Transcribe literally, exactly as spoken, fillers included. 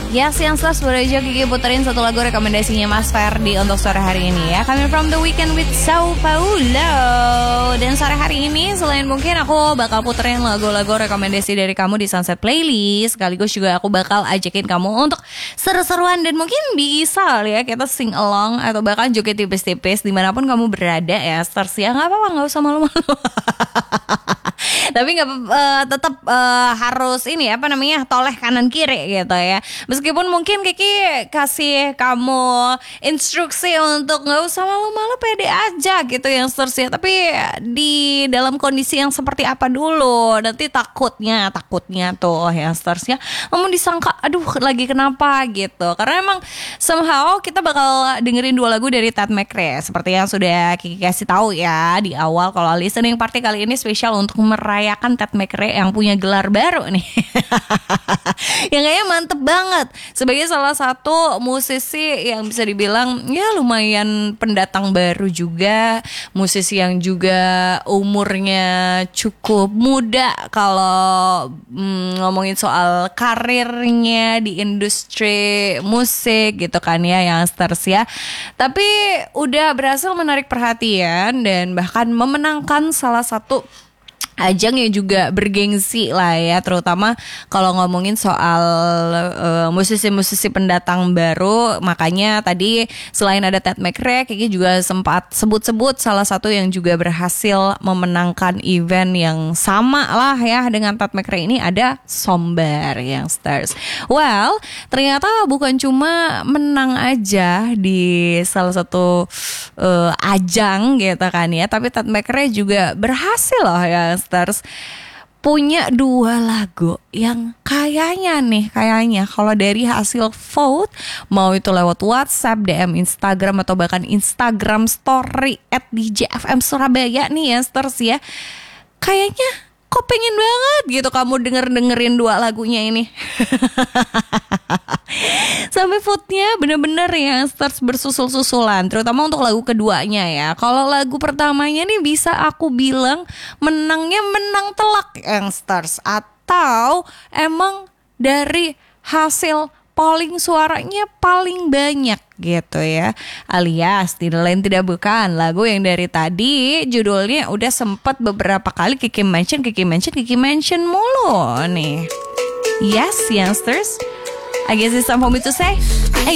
Yes, yang setelah baru aja Kiki puterin satu lagu rekomendasinya Mas Ferdi untuk sore hari ini ya. Coming from the weekend with Sao Paulo. Dan sore hari ini selain mungkin aku bakal puterin lagu-lagu rekomendasi dari kamu di Sunset Playlist, sekaligus juga aku bakal ajakin kamu untuk seru-seruan dan mungkin bisa ya kita sing along atau bahkan joget tipis-tipis dimanapun kamu berada ya. Stars ya, gak apa-apa, gak usah malu-malu. Tapi nggak uh, tetap uh, harus ini apa namanya toleh kanan kiri gitu ya. Meskipun mungkin Kiki kasih kamu instruksi untuk nggak usah malu-malu, pede aja gitu yang seterusnya. Tapi di dalam kondisi yang seperti apa dulu, nanti takutnya takutnya tuh yang seterusnya kamu disangka aduh lagi kenapa gitu. Karena emang somehow kita bakal dengerin dua lagu dari Ted McRae seperti yang sudah Kiki kasih tahu ya di awal. Kalau listening party kali ini spesial untuk merayakan Ted McRae yang punya gelar baru nih. Yang kayaknya mantep banget sebagai salah satu musisi yang bisa dibilang ya lumayan pendatang baru juga, musisi yang juga umurnya cukup muda kalau mm, ngomongin soal karirnya di industri musik gitu kan ya yang stars ya. Tapi udah berhasil menarik perhatian dan bahkan memenangkan salah satu ajang yang juga bergengsi lah ya, terutama kalau ngomongin soal uh, musisi-musisi pendatang baru. Makanya tadi selain ada Ted McRae, Kiki juga sempat sebut-sebut salah satu yang juga berhasil memenangkan event yang sama lah ya dengan Ted McRae ini, ada Somber yang stars. Well, ternyata bukan cuma menang aja di salah satu uh, ajang gitu kan ya, tapi Ted McRae juga berhasil loh ya stars punya dua lagu yang kayaknya nih kayaknya kalau dari hasil vote, mau itu lewat WhatsApp, D M Instagram atau bahkan Instagram story at D J F M Surabaya nih ya stars ya, kayaknya kok pengen banget gitu kamu denger-dengerin dua lagunya ini. Sampai vote-nya bener-bener ya stars bersusul-susulan, terutama untuk lagu keduanya ya. Kalau lagu pertamanya nih bisa aku bilang menangnya menang telak yang stars, atau emang dari hasil polling suaranya paling banyak gitu ya, alias tidak lain tidak bukan lagu yang dari tadi judulnya udah sempet beberapa kali Kiki mention, Kiki mention, Kiki mention mulu nih. Yes, youngsters, I guess it's time for me to say